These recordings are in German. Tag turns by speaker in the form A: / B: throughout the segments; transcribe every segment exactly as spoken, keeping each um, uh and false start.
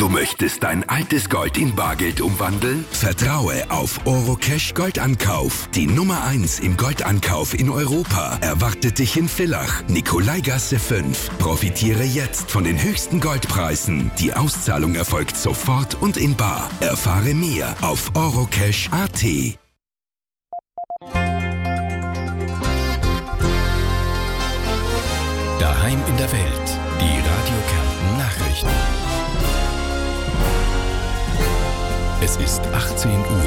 A: Du möchtest dein altes Gold in Bargeld umwandeln? Vertraue auf Orocash Goldankauf. Die Nummer eins im Goldankauf in Europa erwartet dich in Villach, Nikolaigasse fünf. Profitiere jetzt von den höchsten Goldpreisen. Die Auszahlung erfolgt sofort und in bar. Erfahre mehr auf orocash punkt a t.
B: Daheim in der Welt. Die Radio Kärnten Nachrichten. Es ist achtzehn Uhr.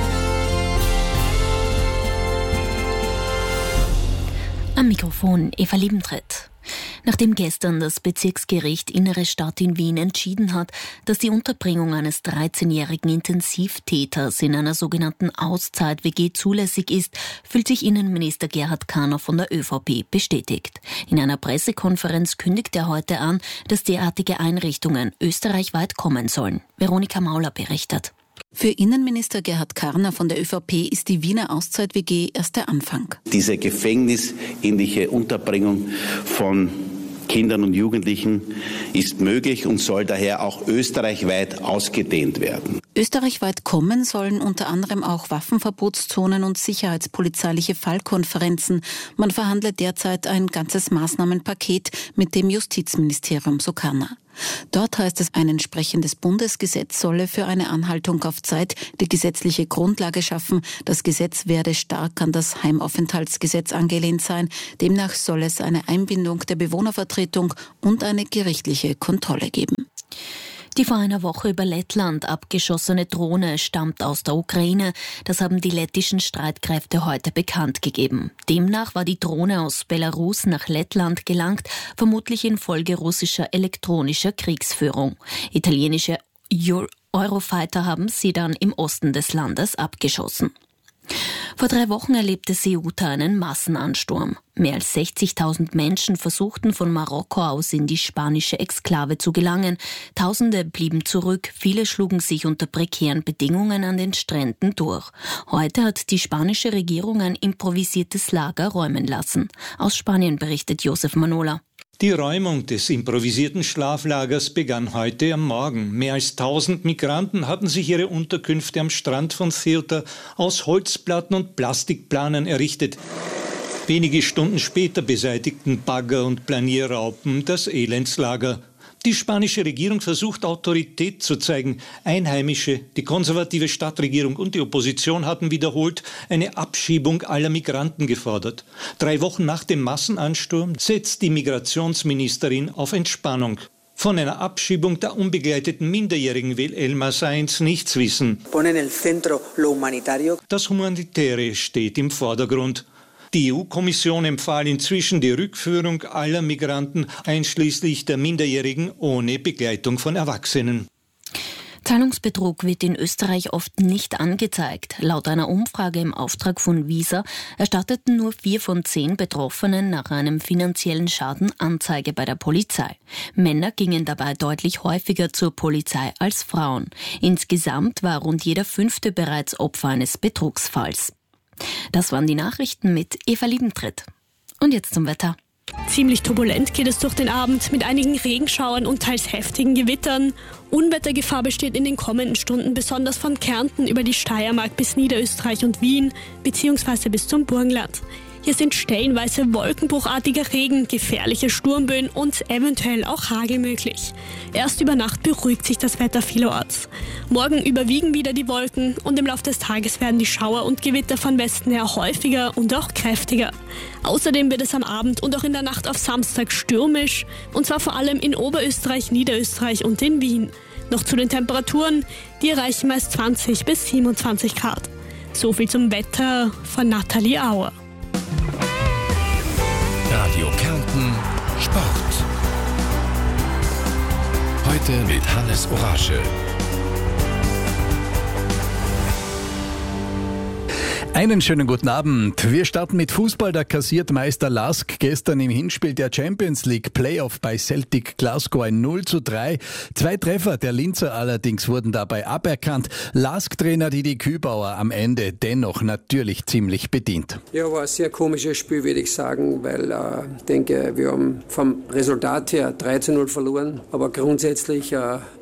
C: Am Mikrofon Eva Liebentritt. Nachdem gestern das Bezirksgericht Innere Stadt in Wien entschieden hat, dass die Unterbringung eines dreizehnjährigen Intensivtäters in einer sogenannten Auszeit-W G zulässig ist, fühlt sich Innenminister Gerhard Karner von der ÖVP bestätigt. In einer Pressekonferenz kündigt er heute an, dass derartige Einrichtungen österreichweit kommen sollen. Veronika Mauler berichtet.
D: Für Innenminister Gerhard Karner von der ÖVP ist die Wiener Auszeit-W G erst der Anfang.
E: Diese gefängnisähnliche Unterbringung von Kindern und Jugendlichen ist möglich und soll daher auch österreichweit ausgedehnt werden.
D: Österreichweit kommen sollen unter anderem auch Waffenverbotszonen und sicherheitspolizeiliche Fallkonferenzen. Man verhandelt derzeit ein ganzes Maßnahmenpaket mit dem Justizministerium, so Karner. Dort heißt es, ein entsprechendes Bundesgesetz solle für eine Anhaltung auf Zeit die gesetzliche Grundlage schaffen. Das Gesetz werde stark an das Heimaufenthaltsgesetz angelehnt sein. Demnach soll es eine Einbindung der Bewohnervertretung und eine gerichtliche Kontrolle geben.
C: Die vor einer Woche über Lettland abgeschossene Drohne stammt aus der Ukraine. Das haben die lettischen Streitkräfte heute bekannt gegeben. Demnach war die Drohne aus Belarus nach Lettland gelangt, vermutlich infolge russischer elektronischer Kriegsführung. Italienische Eurofighter haben sie dann im Osten des Landes abgeschossen. Vor drei Wochen erlebte Ceuta einen Massenansturm. Mehr als sechzigtausend Menschen versuchten von Marokko aus in die spanische Exklave zu gelangen. Tausende blieben zurück, viele schlugen sich unter prekären Bedingungen an den Stränden durch. Heute hat die spanische Regierung ein improvisiertes Lager räumen lassen. Aus Spanien berichtet Josef Manola.
F: Die Räumung des improvisierten Schlaflagers begann heute am Morgen. Mehr als tausend Migranten hatten sich ihre Unterkünfte am Strand von Ceuta aus Holzplatten und Plastikplanen errichtet. Wenige Stunden später beseitigten Bagger und Planierraupen das Elendslager. Die spanische Regierung versucht, Autorität zu zeigen. Einheimische, die konservative Stadtregierung und die Opposition hatten wiederholt eine Abschiebung aller Migranten gefordert. Drei Wochen nach dem Massenansturm setzt die Migrationsministerin auf Entspannung. Von einer Abschiebung der unbegleiteten Minderjährigen will Elmar Sainz nichts wissen. Das Humanitäre steht im Vordergrund. Die E U-Kommission empfahl inzwischen die Rückführung aller Migranten, einschließlich der Minderjährigen ohne Begleitung von Erwachsenen.
C: Zahlungsbetrug wird in Österreich oft nicht angezeigt. Laut einer Umfrage im Auftrag von Visa erstatteten nur vier von zehn Betroffenen nach einem finanziellen Schaden Anzeige bei der Polizei. Männer gingen dabei deutlich häufiger zur Polizei als Frauen. Insgesamt war rund jeder Fünfte bereits Opfer eines Betrugsfalls. Das waren die Nachrichten mit Eva Liebentritt. Und jetzt zum Wetter.
G: Ziemlich turbulent geht es durch den Abend mit einigen Regenschauern und teils heftigen Gewittern. Unwettergefahr besteht in den kommenden Stunden besonders von Kärnten über die Steiermark bis Niederösterreich und Wien bzw. bis zum Burgenland. Hier sind stellenweise wolkenbruchartiger Regen, gefährliche Sturmböen und eventuell auch Hagel möglich. Erst über Nacht beruhigt sich das Wetter vielerorts. Morgen überwiegen wieder die Wolken und im Laufe des Tages werden die Schauer und Gewitter von Westen her häufiger und auch kräftiger. Außerdem wird es am Abend und auch in der Nacht auf Samstag stürmisch, und zwar vor allem in Oberösterreich, Niederösterreich und in Wien. Noch zu den Temperaturen, die erreichen meist zwanzig bis siebenundzwanzig Grad. So viel zum Wetter von Nathalie Auer.
B: Radio Kärnten Sport. Heute mit Hannes Orasche.
H: Einen schönen guten Abend. Wir starten mit Fußball. Da kassiert Meister Lask gestern im Hinspiel der Champions League Playoff bei Celtic Glasgow ein null zu drei. Zwei Treffer der Linzer allerdings wurden dabei aberkannt. Lask-Trainer Didi Kübauer am Ende dennoch natürlich ziemlich bedient.
I: Ja, war ein sehr komisches Spiel, würde ich sagen, weil ich äh, denke, wir haben vom Resultat her drei zu null verloren. Aber grundsätzlich äh,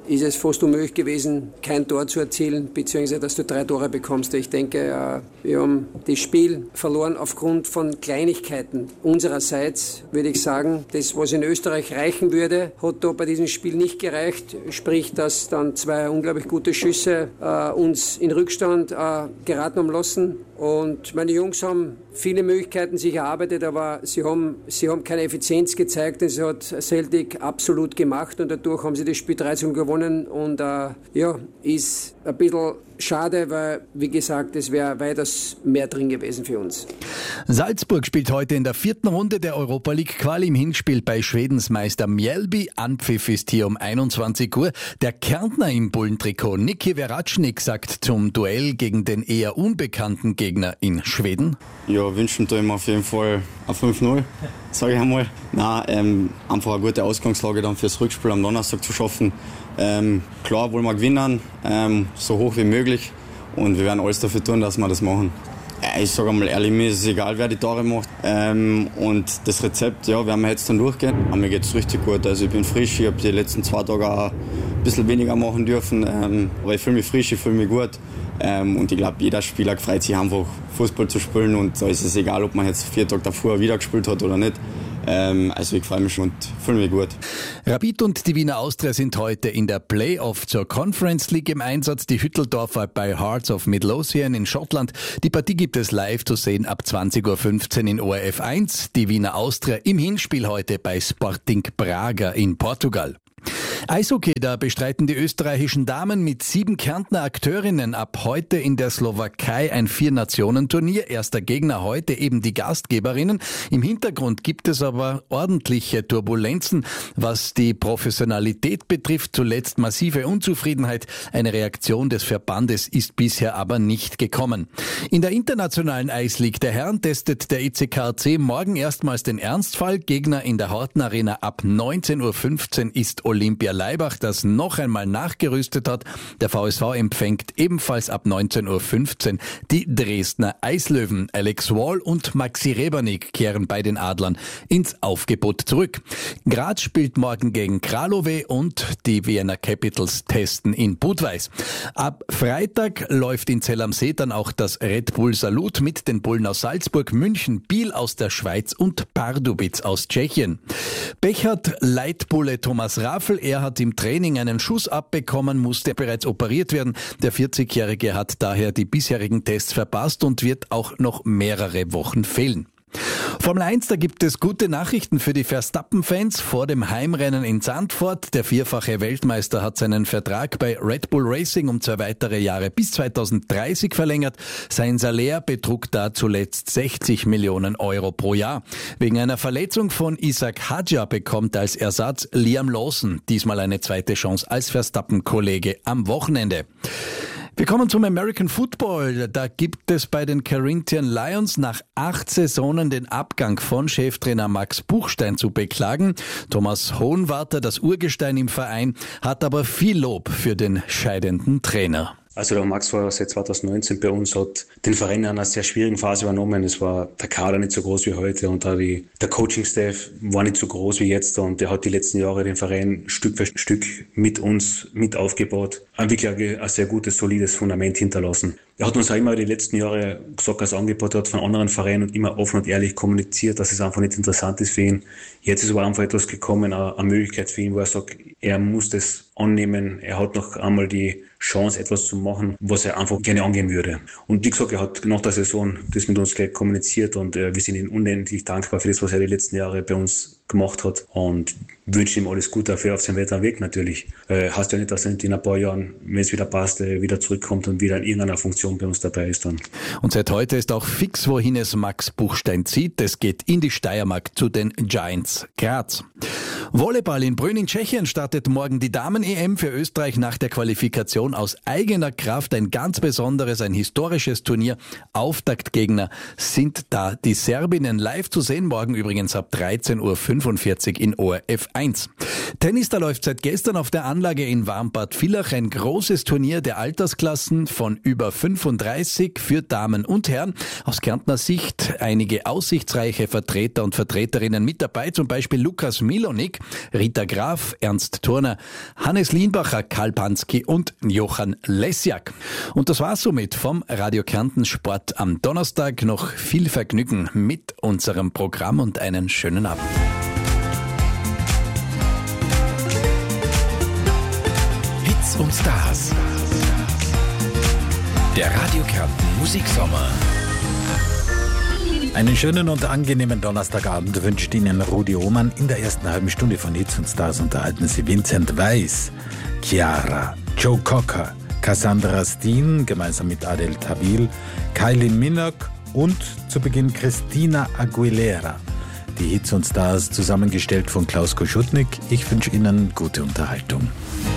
I: ist es fast unmöglich gewesen, kein Tor zu erzielen, beziehungsweise dass du drei Tore bekommst. Ich denke, wir haben das Spiel verloren aufgrund von Kleinigkeiten. Unsererseits würde ich sagen, das, was in Österreich reichen würde, hat da bei diesem Spiel nicht gereicht. Sprich, dass dann zwei unglaublich gute Schüsse äh, uns in Rückstand äh, geraten haben lassen. Und meine Jungs haben viele Möglichkeiten sich erarbeitet, aber sie haben, sie haben keine Effizienz gezeigt. Das hat Celtic absolut gemacht und dadurch haben sie das Spiel drei zu null gewonnen. Und äh, ja, ist ein bisschen schade, weil, wie gesagt, es wäre weitaus mehr drin gewesen für uns.
H: Salzburg spielt heute in der vierten Runde der Europa League Quali im Hinspiel bei Schwedens Meister Mjällby. Anpfiff ist hier um einundzwanzig Uhr. Der Kärntner im Bullentrikot Niki Veracnik sagt zum Duell gegen den eher unbekannten Gegner in Schweden.
J: Ja, wünschen tue ich mir auf jeden Fall ein fünf null, sage ich einmal. Nein, ähm, einfach eine gute Ausgangslage dann fürs Rückspiel am Donnerstag zu schaffen. Ähm, klar wollen wir gewinnen, ähm, so hoch wie möglich, und wir werden alles dafür tun, dass wir das machen. Ja, ich sage einmal ehrlich, mir ist es egal, wer die Tore macht, ähm, und das Rezept, ja, werden wir jetzt dann durchgehen. Aber mir geht es richtig gut, also ich bin frisch, ich habe die letzten zwei Tage auch ein bisschen weniger machen dürfen, ähm, aber ich fühle mich frisch, ich fühle mich gut, ähm, und ich glaube, jeder Spieler freut sich einfach, Fußball zu spielen, und da ist es egal, ob man jetzt vier Tage davor wieder gespielt hat oder nicht. Ähm, also ich freue mich schon und fühle mich gut.
H: Rapid und die Wiener Austria sind heute in der Play-Off zur Conference League im Einsatz. Die Hütteldorfer bei Hearts of Midlothian in Schottland. Die Partie gibt es live zu sehen ab zwanzig Uhr fünfzehn in O R F eins. Die Wiener Austria im Hinspiel heute bei Sporting Braga in Portugal. Eishockey, da bestreiten die österreichischen Damen mit sieben Kärntner Akteurinnen ab heute in der Slowakei ein Vier-Nationen-Turnier. Erster Gegner heute eben die Gastgeberinnen. Im Hintergrund gibt es aber ordentliche Turbulenzen, was die Professionalität betrifft. Zuletzt massive Unzufriedenheit. Eine Reaktion des Verbandes ist bisher aber nicht gekommen. In der internationalen Eisleague der Herren testet der E C K R C morgen erstmals den Ernstfall. Gegner in der Horten Arena ab neunzehn Uhr fünfzehn ist Olympia Laibach, das noch einmal nachgerüstet hat. Der V S V empfängt ebenfalls ab neunzehn Uhr fünfzehn die Dresdner Eislöwen. Alex Wall und Maxi Rebernik kehren bei den Adlern ins Aufgebot zurück. Graz spielt morgen gegen Kralove und die Vienna Capitals testen in Budweis. Ab Freitag läuft in Zell am See dann auch das Red Bull Salut mit den Bullen aus Salzburg, München, Biel aus der Schweiz und Pardubic aus Tschechien. Pech hat Leitbulle Thomas Raffel. Er hat im Training einen Schuss abbekommen, musste bereits operiert werden. Der vierzigjährige hat daher die bisherigen Tests verpasst und wird auch noch mehrere Wochen fehlen. Formel eins, da gibt es gute Nachrichten für die Verstappen-Fans vor dem Heimrennen in Zandvoort. Der vierfache Weltmeister hat seinen Vertrag bei Red Bull Racing um zwei weitere Jahre bis zweitausenddreißig verlängert. Sein Salär betrug da zuletzt sechzig Millionen Euro pro Jahr. Wegen einer Verletzung von Isaac Hadja bekommt als Ersatz Liam Lawson diesmal eine zweite Chance als Verstappen-Kollege am Wochenende. Wir kommen zum American Football. Da gibt es bei den Corinthian Lions nach acht Saisonen den Abgang von Cheftrainer Max Buchstein zu beklagen. Thomas Hohenwarter, das Urgestein im Verein, hat aber viel Lob für den scheidenden Trainer.
K: Also der Max war seit zweitausendneunzehn bei uns, hat den Verein in einer sehr schwierigen Phase übernommen. Es war der Kader nicht so groß wie heute und da die, der Coaching-Staff war nicht so groß wie jetzt und er hat die letzten Jahre den Verein Stück für Stück mit uns mit aufgebaut. Ein wirklich ein sehr gutes, solides Fundament hinterlassen. Er hat uns auch immer die letzten Jahre gesagt, als Angebot hat von anderen Vereinen und immer offen und ehrlich kommuniziert, dass es einfach nicht interessant ist für ihn. Jetzt ist aber einfach etwas gekommen, eine, eine Möglichkeit für ihn, wo er sagt, er muss das annehmen. Er hat noch einmal die Chance, etwas zu machen, was er einfach gerne angehen würde. Und wie gesagt, er hat nach der Saison das mit uns gleich kommuniziert und äh, wir sind ihm unendlich dankbar für das, was er die letzten Jahre bei uns gemacht hat und wünschen ihm alles Gute dafür auf seinem weiteren Weg natürlich. Äh, heißt ja nicht, dass er nicht in ein paar Jahren, wenn es wieder passt, äh, wieder zurückkommt und wieder in irgendeiner Funktion bei uns dabei ist dann.
H: Und seit heute ist auch fix, wohin es Max Buchstein zieht. Es geht in die Steiermark zu den Giants Graz. Volleyball in Brünn in Tschechien startet morgen die Damen-E M für Österreich nach der Qualifikation aus eigener Kraft. Ein ganz besonderes, ein historisches Turnier. Auftaktgegner sind da die Serbinnen, live zu sehen. Morgen übrigens ab dreizehn Uhr fünfzehn fünfundvierzig in O R F eins. Tennis, da läuft seit gestern auf der Anlage in Warmbad Villach ein großes Turnier der Altersklassen von über fünfunddreißig für Damen und Herren. Aus Kärntner Sicht einige aussichtsreiche Vertreter und Vertreterinnen mit dabei, zum Beispiel Lukas Milonik, Rita Graf, Ernst Turner, Hannes Lienbacher, Karl Panski und Johann Lesjak. Und das war's somit vom Radio Kärnten Sport am Donnerstag. Noch viel Vergnügen mit unserem Programm und einen schönen Abend.
B: Hits und Stars. Der Radio Kärnten Musiksommer.
L: Einen schönen und angenehmen Donnerstagabend wünscht Ihnen Rudi Ohmann. In der ersten halben Stunde von Hits und Stars unterhalten Sie Vincent Weiss, Chiara, Joe Cocker, Cassandra Steen gemeinsam mit Adel Tawil, Kylie Minogue und zu Beginn Christina Aguilera. Die Hits und Stars zusammengestellt von Klaus Koschutnik. Ich wünsche Ihnen gute Unterhaltung.